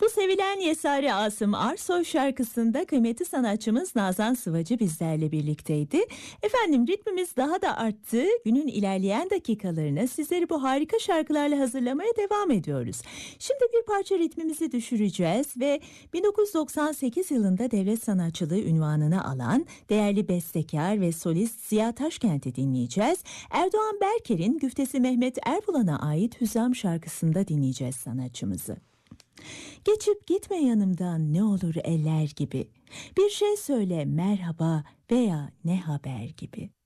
Bu sevilen Yesari Asım Arsoy şarkısında kıymetli sanatçımız Nazan Sıvacı bizlerle birlikteydi. Efendim ritmimiz daha da arttı. Günün ilerleyen dakikalarına sizleri bu harika şarkılarla hazırlamaya devam ediyoruz. Şimdi bir parça ritmimizi düşüreceğiz ve 1998 yılında devlet sanatçılığı unvanını alan değerli bestekar ve solist Ziya Taşkent'i dinleyeceğiz. Erdoğan Berker'in güftesi Mehmet Erbulan'a ait Hüzam şarkısında dinleyeceğiz sanatçımızı. Geçip gitme yanımdan ne olur eller gibi. Bir şey söyle merhaba veya ne haber gibi.